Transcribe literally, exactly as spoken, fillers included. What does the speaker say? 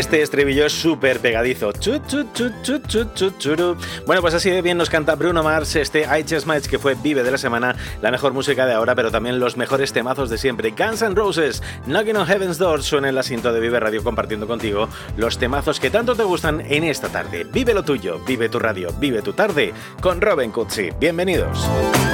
Este estribillo es súper pegadizo. Chu, chu, chu, chu, chu, chu, churu. Bueno, pues así de bien nos canta Bruno Mars, este I Just Might, que fue Vive de la semana, la mejor música de ahora, pero también los mejores temazos de siempre. Guns N' Roses, Knocking on Heaven's Door, suena en la cinta de Vive Radio, compartiendo contigo los temazos que tanto te gustan en esta tarde. Vive lo tuyo, vive tu radio, vive tu tarde, con Robin Cutsi. Bienvenidos.